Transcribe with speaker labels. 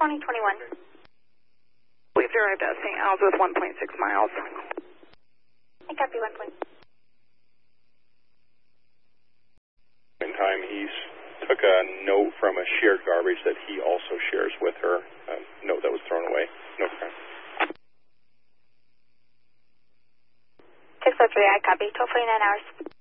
Speaker 1: 2021.
Speaker 2: We've arrived at St. Al's with 1.6 miles.
Speaker 1: I copy 1 point.
Speaker 3: Meantime, he took a note from a shared garbage that he also shares with her, a note that was thrown away. No crime.
Speaker 1: 603, I copy. 1249 hours.